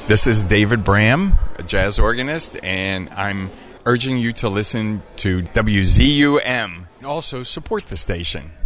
This is David Bram, a jazz organist, and I'm urging you to listen to WZUM and also support the station.